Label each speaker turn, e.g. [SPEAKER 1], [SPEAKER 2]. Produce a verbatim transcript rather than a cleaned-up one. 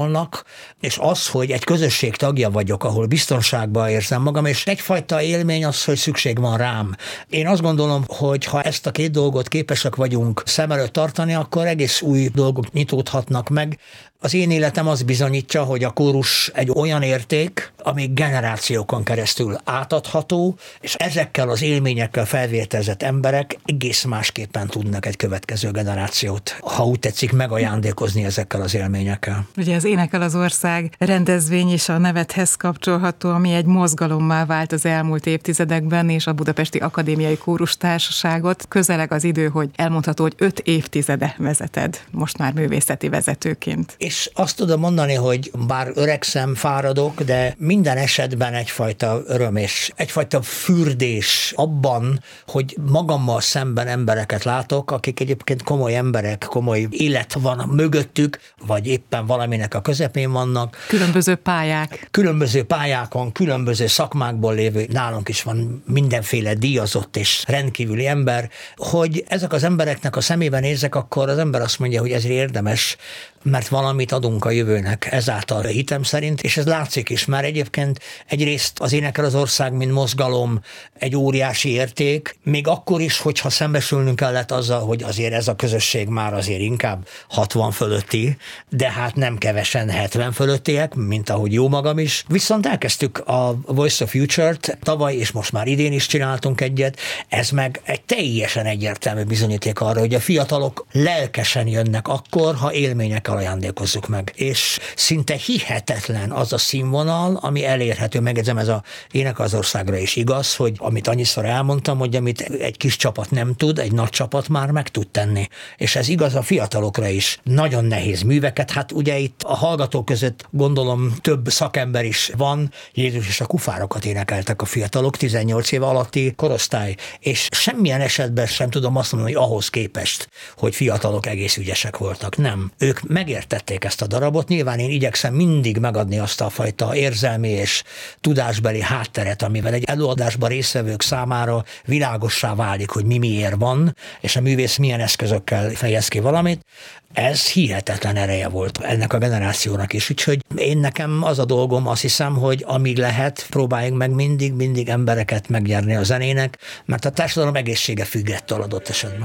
[SPEAKER 1] és az, hogy egy közösség tagja vagyok, ahol biztonságban érzem magam, és egyfajta élmény az, hogy szükség van rám. Én azt gondolom, hogy ha ezt a két dolgot képesek vagyunk szem előtt tartani, akkor egész új dolgok nyitódhatnak meg. Az én életem az bizonyítja, hogy a kórus egy olyan érték, ami generációkon keresztül átadható, és ezekkel az élményekkel felvértezett emberek egész másképpen tudnak egy következő generációt, ha úgy tetszik, megajándékozni ezekkel az élményekkel.
[SPEAKER 2] Ugye az Énekel az Ország rendezvény is a nevedhez kapcsolható, ami egy mozgalommá vált az elmúlt évtizedekben, és a Budapesti Akadémiai Kórustársaságot közeleg az idő, hogy elmondható, hogy öt évtizede vezeted, most már művészeti vezetőként.
[SPEAKER 1] És azt tudom mondani, hogy bár öregszem, fáradok, de minden esetben egyfajta öröm és egyfajta fürdés abban, hogy magammal szemben embereket látok, akik egyébként komoly emberek, komoly élet van mögöttük, vagy éppen valaminek a közepén vannak.
[SPEAKER 2] Különböző pályák.
[SPEAKER 1] Különböző pályákon, különböző szakmákból lévő, nálunk is van mindenféle díjazott és rendkívüli ember, hogy ezek az embereknek a szemében nézek, akkor az ember azt mondja, hogy ezért érdemes, mert valamit adunk a jövőnek ezáltal hitem szerint, és ez látszik is, mert egyébként egyrészt az Énekel az Ország, mint mozgalom egy óriási érték, még akkor is, hogyha szembesülnünk kellett azzal, hogy azért ez a közösség már azért inkább hatvan fölötti, de hát nem kevesen hetven fölöttiek, mint ahogy jó magam is. Viszont elkezdtük a Voice of Future-t tavaly, és most már idén is csináltunk egyet, ez meg egy teljesen egyértelmű bizonyíték arra, hogy a fiatalok lelkesen jönnek akkor, ha élmények ajándékozzuk meg. És szinte hihetetlen az a színvonal, ami elérhető, megjegyzem, ez a Énekel az Országra is igaz, hogy amit annyiszor elmondtam, hogy amit egy kis csapat nem tud, egy nagy csapat már meg tud tenni. És ez igaz a fiatalokra is. Nagyon nehéz műveket, hát ugye itt a hallgatók között gondolom több szakember is van, Jézus és a kufárokat énekeltek a fiatalok, tizennyolc év alatti korosztály, és semmilyen esetben sem tudom azt mondani, hogy ahhoz képest, hogy fiatalok egész ügyesek voltak. Nem. Ők megértették ezt a darabot, nyilván én igyekszem mindig megadni azt a fajta érzelmi és tudásbeli hátteret, amivel egy előadásban résztvevők számára világossá válik, hogy mi miért van, és a művész milyen eszközökkel fejez ki valamit. Ez hihetetlen ereje volt ennek a generációnak is, úgyhogy én nekem az a dolgom, azt hiszem, hogy amíg lehet, próbáljunk meg mindig, mindig embereket megnyerni a zenének, mert a társadalom egészsége függ ettől adott esetben.